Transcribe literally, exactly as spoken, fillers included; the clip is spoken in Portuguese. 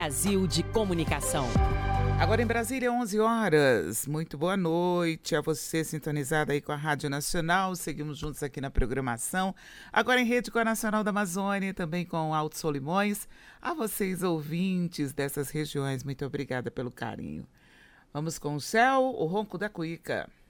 Brasil de Comunicação. Agora em Brasília, onze horas. Muito boa noite a você sintonizado aí com a Rádio Nacional. Seguimos juntos aqui na programação. Agora em rede com a Nacional da Amazônia, também com Alto Solimões. A vocês ouvintes dessas regiões, muito obrigada pelo carinho. Vamos com o céu, o ronco da cuíca.